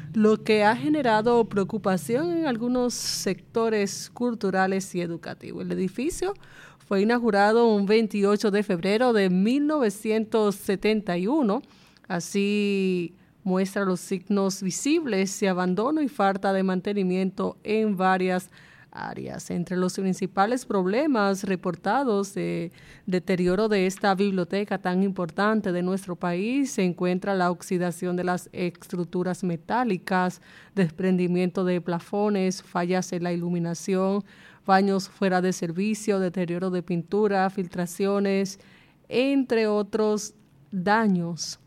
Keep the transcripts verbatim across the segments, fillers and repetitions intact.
lo que ha generado preocupación en algunos sectores culturales y educativos. El edificio fue inaugurado un veintiocho de febrero de mil novecientos setenta y uno, así muestra los signos visibles de abandono y falta de mantenimiento en varias áreas. Entre los principales problemas reportados de deterioro de esta biblioteca tan importante de nuestro país se encuentra la oxidación de las estructuras metálicas, desprendimiento de plafones, fallas en la iluminación, baños fuera de servicio, deterioro de pintura, filtraciones, entre otros daños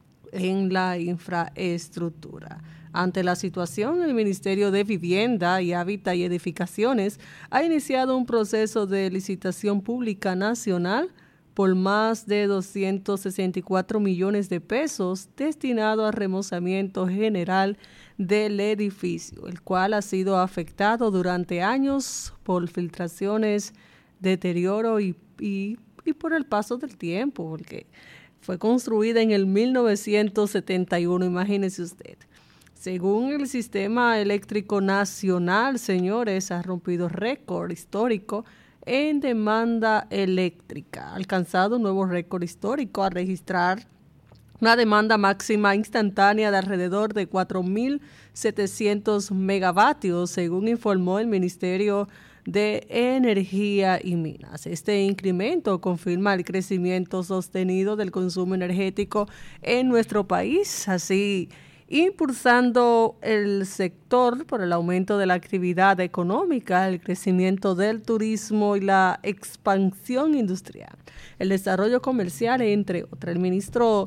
en la infraestructura. Ante la situación, el Ministerio de Vivienda y Hábitat y Edificaciones ha iniciado un proceso de licitación pública nacional por más de doscientos sesenta y cuatro millones de pesos destinado al remozamiento general del edificio, el cual ha sido afectado durante años por filtraciones, deterioro y, y, y por el paso del tiempo, porque fue construida en el mil novecientos setenta y uno, imagínese usted. Según el Sistema Eléctrico Nacional, señores, ha rompido récord histórico en demanda eléctrica. Ha alcanzado un nuevo récord histórico al registrar una demanda máxima instantánea de alrededor de cuatro mil setecientos megavatios, según informó el Ministerio de Energía y Minas. Este incremento confirma el crecimiento sostenido del consumo energético en nuestro país, así impulsando el sector por el aumento de la actividad económica, el crecimiento del turismo y la expansión industrial, el desarrollo comercial, entre otras. El ministro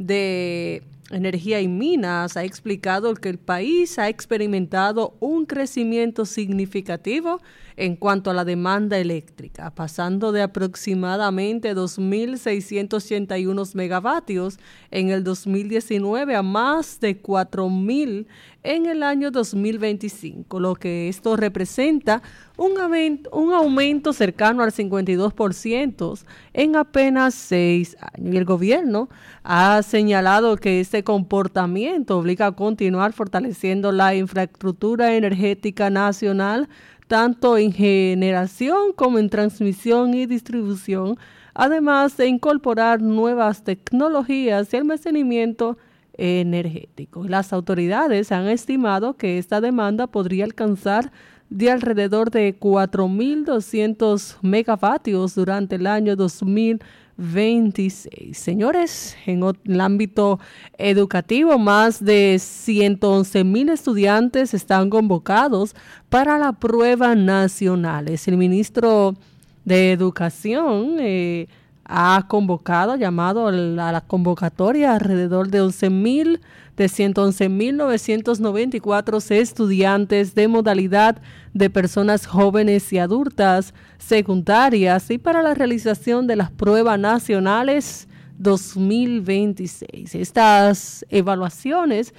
de Energía y Minas ha explicado que el país ha experimentado un crecimiento significativo en cuanto a la demanda eléctrica, pasando de aproximadamente dos mil seiscientos ochenta y uno megavatios en el dos mil diecinueve a más de cuatro mil en el año dos mil veinticinco, lo que esto representa un aumento, un aumento cercano al cincuenta y dos por ciento en apenas seis años. Y el gobierno ha señalado que este comportamiento obliga a continuar fortaleciendo la infraestructura energética nacional, tanto en generación como en transmisión y distribución, además de incorporar nuevas tecnologías y almacenamiento energético. Las autoridades han estimado que esta demanda podría alcanzar de alrededor de cuatro mil doscientos megavatios durante el año dos mil veintiséis. Señores, en el ámbito educativo, más de ciento once mil estudiantes están convocados para la prueba nacional. El ministro de Educación eh, ha convocado, llamado a la, a la convocatoria alrededor de once mil, de ciento once mil novecientos noventa y cuatro estudiantes de modalidad de personas jóvenes y adultas secundarias y para la realización de las pruebas nacionales dos mil veintiséis. Estas evaluaciones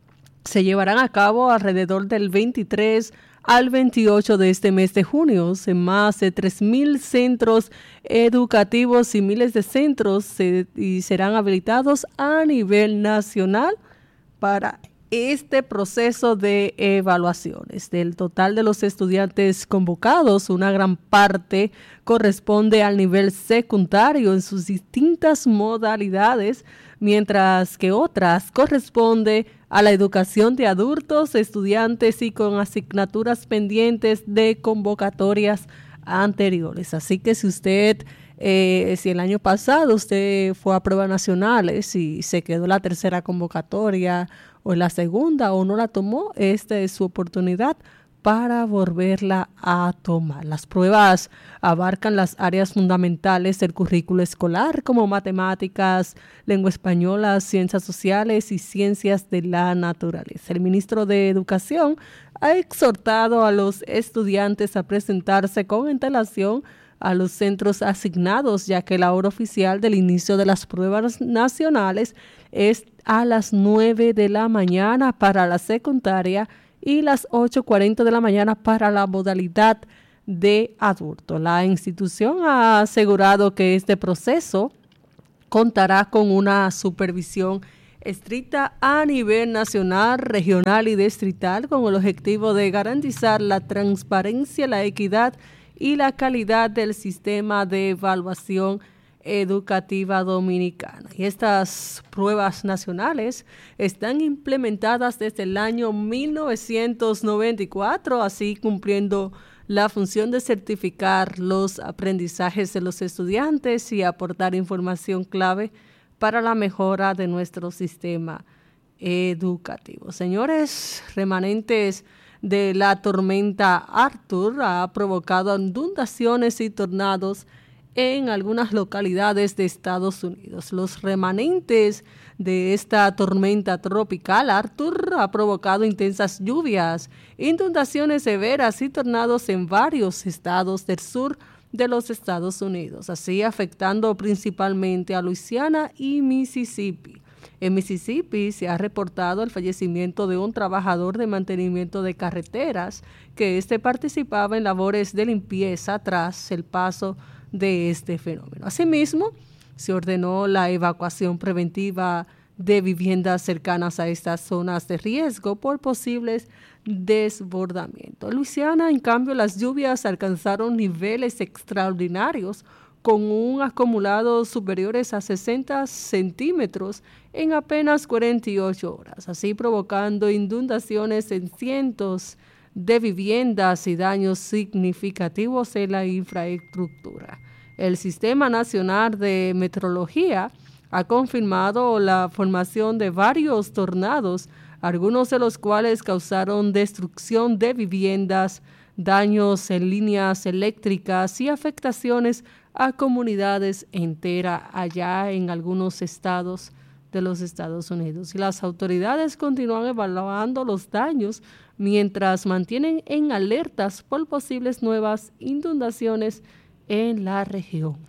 se llevarán a cabo alrededor del veintitrés al veintiocho de este mes de junio, en más de tres mil centros educativos y miles de centros se, y serán habilitados a nivel nacional para este proceso de evaluaciones. Del total de los estudiantes convocados, una gran parte corresponde al nivel secundario en sus distintas modalidades, mientras que otras corresponde a la educación de adultos, estudiantes y con asignaturas pendientes de convocatorias anteriores. Así que si usted, eh, si el año pasado usted fue a pruebas nacionales y se quedó en la tercera convocatoria o en la segunda o no la tomó, esta es su oportunidad para volverla a tomar. Las pruebas abarcan las áreas fundamentales del currículo escolar como matemáticas, lengua española, ciencias sociales y ciencias de la naturaleza. El ministro de Educación ha exhortado a los estudiantes a presentarse con antelación a los centros asignados, ya que la hora oficial del inicio de las pruebas nacionales es a las nueve de la mañana para la secundaria y las ocho cuarenta de la mañana para la modalidad de adulto. La institución ha asegurado que este proceso contará con una supervisión estricta a nivel nacional, regional y distrital con el objetivo de garantizar la transparencia, la equidad y la calidad del sistema de evaluación educativa dominicana. Y estas pruebas nacionales están implementadas desde el año mil novecientos noventa y cuatro, así cumpliendo la función de certificar los aprendizajes de los estudiantes y aportar información clave para la mejora de nuestro sistema educativo. Señores, remanentes de la tormenta Arthur ha provocado inundaciones y tornados en algunas localidades de Estados Unidos. Los remanentes de esta tormenta tropical Arthur ha provocado intensas lluvias, inundaciones severas y tornados en varios estados del sur de los Estados Unidos, así afectando principalmente a Luisiana y Mississippi. En Mississippi se ha reportado el fallecimiento de un trabajador de mantenimiento de carreteras que éste participaba en labores de limpieza tras el paso de este fenómeno. Asimismo, se ordenó la evacuación preventiva de viviendas cercanas a estas zonas de riesgo por posibles desbordamientos. En Luisiana, en cambio, las lluvias alcanzaron niveles extraordinarios con un acumulado superiores a sesenta centímetros en apenas cuarenta y ocho horas, así provocando inundaciones en cientos de viviendas y daños significativos en la infraestructura. El Sistema Nacional de Meteorología ha confirmado la formación de varios tornados, algunos de los cuales causaron destrucción de viviendas, daños en líneas eléctricas y afectaciones a comunidades enteras allá en algunos estados de los Estados Unidos. Y las autoridades continúan evaluando los daños mientras mantienen en alertas por posibles nuevas inundaciones en la región.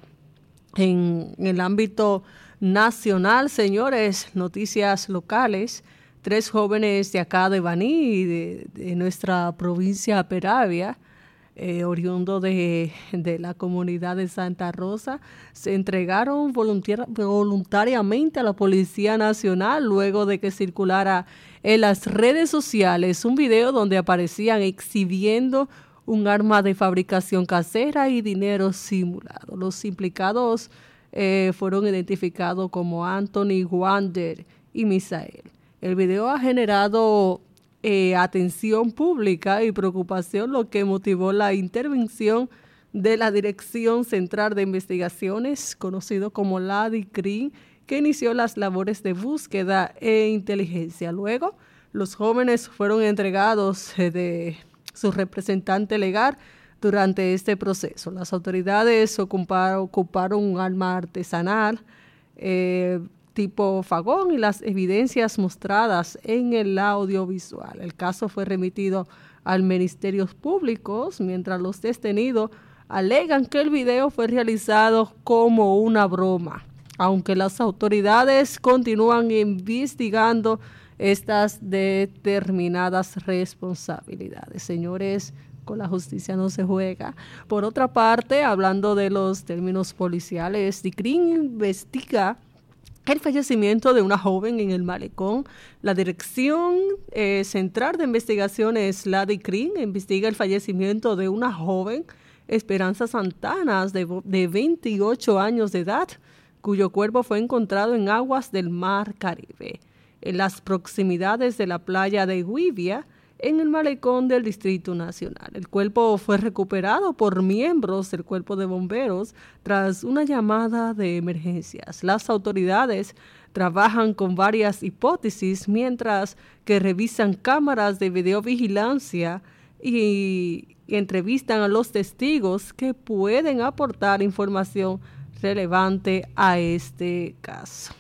En el ámbito nacional, señores, noticias locales, tres jóvenes de acá de Baní, de, de nuestra provincia Peravia, eh, oriundo de, de la comunidad de Santa Rosa, se entregaron voluntar, voluntariamente a la Policía Nacional luego de que circulara en las redes sociales un video donde aparecían exhibiendo un arma de fabricación casera y dinero simulado. Los implicados eh, fueron identificados como Anthony, Wander y Misael. El video ha generado eh, atención pública y preocupación, lo que motivó la intervención de la Dirección Central de Investigaciones, conocido como la DICRIN, que inició las labores de búsqueda e inteligencia. Luego, los jóvenes fueron entregados eh, de su representante legal durante este proceso. Las autoridades ocuparon, ocuparon un arma artesanal eh, tipo fagón y las evidencias mostradas en el audiovisual. El caso fue remitido al Ministerio Público, mientras los detenidos alegan que el video fue realizado como una broma, aunque las autoridades continúan investigando estas determinadas responsabilidades. Señores, con la justicia no se juega. Por otra parte, hablando de los términos policiales, DICRIN investiga el fallecimiento de una joven en el malecón. La Dirección eh, Central de Investigaciones, la DICRIN, investiga el fallecimiento de una joven, Esperanza Santanas, de, de veintiocho años de edad, cuyo cuerpo fue encontrado en aguas del Mar Caribe, en las proximidades de la playa de Guivia, en el malecón del Distrito Nacional. El cuerpo fue recuperado por miembros del Cuerpo de Bomberos tras una llamada de emergencias. Las autoridades trabajan con varias hipótesis mientras que revisan cámaras de videovigilancia y, y entrevistan a los testigos que pueden aportar información relevante a este caso.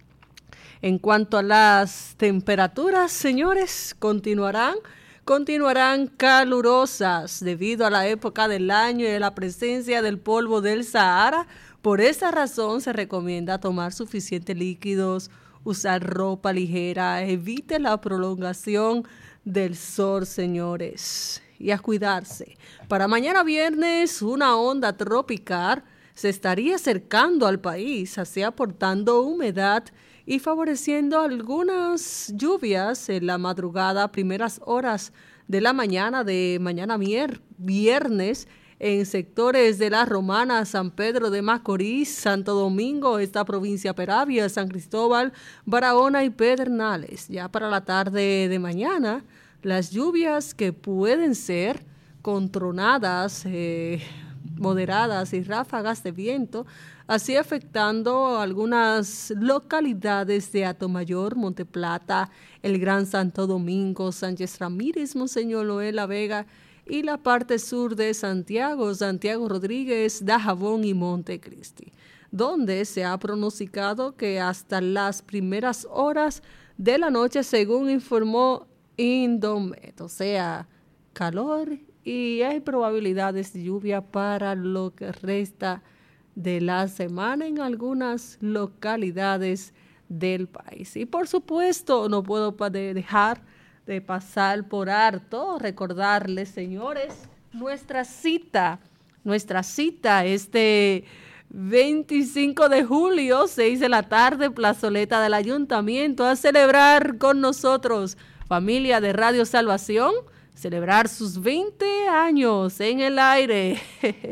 En cuanto a las temperaturas, señores, continuarán, continuarán calurosas debido a la época del año y a la presencia del polvo del Sahara. Por esa razón se recomienda tomar suficientes líquidos, usar ropa ligera, evite la prolongación del sol, señores, y a cuidarse. Para mañana viernes, una onda tropical se estaría acercando al país, así aportando humedad y favoreciendo algunas lluvias en la madrugada, primeras horas de la mañana de mañana mier, viernes, en sectores de La Romana, San Pedro de Macorís, Santo Domingo, esta provincia Peravia, San Cristóbal, Barahona y Pedernales. Ya para la tarde de mañana, las lluvias que pueden ser con tronadas eh, moderadas y ráfagas de viento, así afectando algunas localidades de Atomayor, Monteplata, el Gran Santo Domingo, Sánchez Ramírez, Monseñor Noel La Vega, y la parte sur de Santiago, Santiago Rodríguez, Dajabón y Montecristi, donde se ha pronosticado que hasta las primeras horas de la noche, según informó Indomet, o sea, calor y hay probabilidades de lluvia para lo que resta de la semana en algunas localidades del país. Y por supuesto, no puedo dejar de pasar por alto, recordarles, señores, nuestra cita, nuestra cita este veinticinco de julio, seis de la tarde, plazoleta del Ayuntamiento, a celebrar con nosotros, familia de Radio Salvación, celebrar sus veinte años en el aire.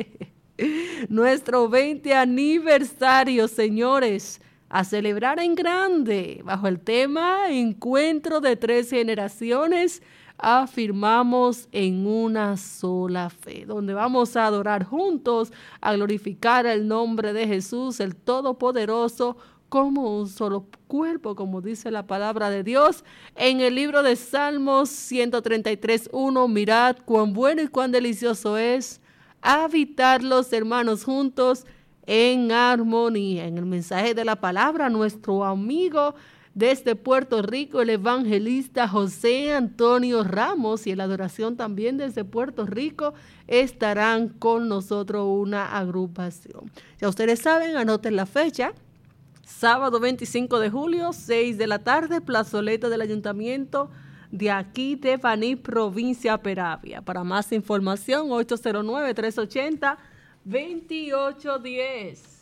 Nuestro veinte aniversario, señores, a celebrar en grande, bajo el tema Encuentro de Tres Generaciones, afirmamos en una sola fe, donde vamos a adorar juntos, a glorificar el nombre de Jesús, el Todopoderoso, como un solo cuerpo, como dice la palabra de Dios en el libro de Salmos ciento treinta y tres, uno, mirad cuán bueno y cuán delicioso es habitar los hermanos juntos en armonía. En el mensaje de la palabra, nuestro amigo desde Puerto Rico, el evangelista José Antonio Ramos, y en la adoración también desde Puerto Rico estarán con nosotros una agrupación. Ya ustedes saben, anoten la fecha, sábado veinticinco de julio, seis de la tarde, plazoleta del Ayuntamiento de aquí de Baní, provincia Peravia. Para más información, ocho cero nueve, tres ochenta, veintiocho diez.